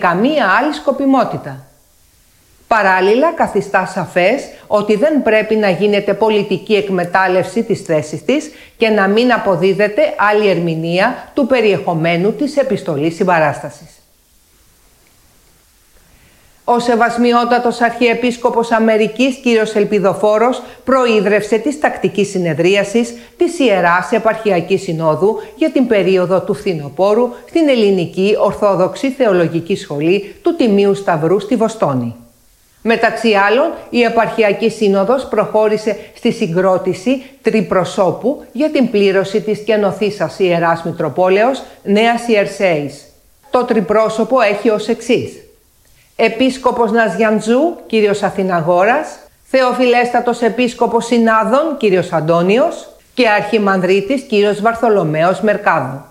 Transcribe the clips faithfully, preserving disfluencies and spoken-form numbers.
καμία άλλη σκοπιμότητα. Παράλληλα, καθιστά σαφές ότι δεν πρέπει να γίνεται πολιτική εκμετάλλευση της θέσης της και να μην αποδίδεται άλλη ερμηνεία του περιεχομένου της επιστολής συμπαράστασης. Ο Σεβασμιότατος Αρχιεπίσκοπος Αμερικής κ. Ελπιδοφόρος προείδρευσε της τακτικής συνεδρίασης της Ιεράς Επαρχιακής Συνόδου για την περίοδο του φθινοπόρου στην Ελληνική Ορθόδοξη Θεολογική Σχολή του Τιμίου Σταυρού στη Βοστόνη. Μεταξύ άλλων, η Επαρχιακή Σύνοδος προχώρησε στη συγκρότηση τριπροσώπου για την πλήρωση της καινοθήσας Ιεράς Μητροπόλεως Νέας Ιερσέης. Το τριπρόσωπο έχει ως εξής: Επίσκοπος Ναζιαντζού, κ. Αθηναγόρας, Θεοφιλέστατος Επίσκοπος Συνάδων, κ. Αντώνιος και Αρχιμανδρίτης κ. Βαρθολομαίος Μερκάδου.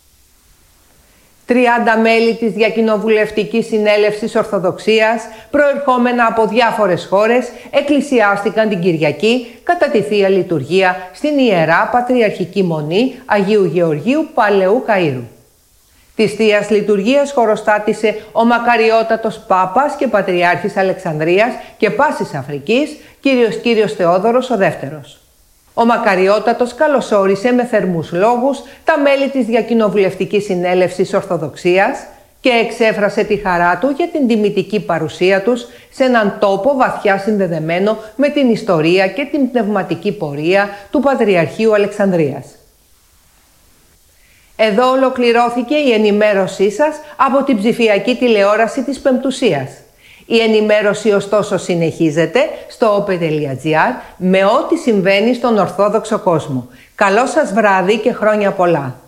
τριάντα μέλη της Διακοινοβουλευτικής Συνέλευσης Ορθοδοξίας, προερχόμενα από διάφορες χώρες, εκκλησιάστηκαν την Κυριακή κατά τη Θεία Λειτουργία στην Ιερά Πατριαρχική Μονή Αγίου Γεωργίου Παλαιού Καΐρου. Της Θείας Λειτουργίας χοροστάτησε ο μακαριότατος Πάπας και Πατριάρχης Αλεξανδρίας και Πάσης Αφρικής, κύριος κύριος Θεόδωρος ο Δεύτερος. Ο μακαριότατος καλωσόρισε με θερμούς λόγους τα μέλη της Διακοινοβουλευτικής Συνέλευσης Ορθοδοξίας και εξέφρασε τη χαρά του για την τιμητική παρουσία τους σε έναν τόπο βαθιά συνδεδεμένο με την ιστορία και την πνευματική πορεία του Πατριαρχείου Αλεξανδρίας. Εδώ ολοκληρώθηκε η ενημέρωσή σας από την ψηφιακή τηλεόραση της Πεμπτουσίας. Η ενημέρωση ωστόσο συνεχίζεται στο ope τελεία gr με ό,τι συμβαίνει στον Ορθόδοξο κόσμο. Καλό σας βράδυ και χρόνια πολλά!